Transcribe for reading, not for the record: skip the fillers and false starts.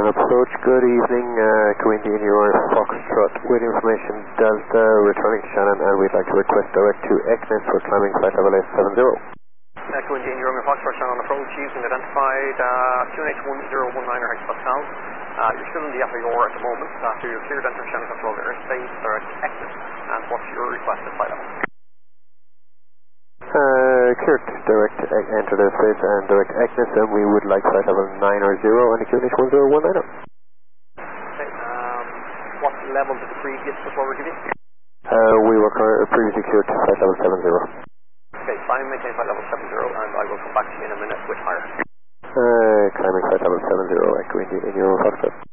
approach, good evening, Queen Union Foxtrot with information Delta, returning to Shannon, and we'd like to request direct to Eknes for climbing flight level 870. Queen Union Foxtrot Shannon approach, using identified QNH1019 hectopascal. You're still in the FAR at the moment, after you're cleared enter Shannon Control Airspace, direct to Eknes, and what's your requested flight level? Cleared direct enter the space and direct Eknes, and we would like flight level 9 or 0 on the QNH1019. Okay, what level did the previous controller give you? We were previously cleared to flight level 70. Okay, fine, maintain flight level 70, and I will come back to you in a minute with higher. Climbing flight level 70 at Queen Union Foxtrot.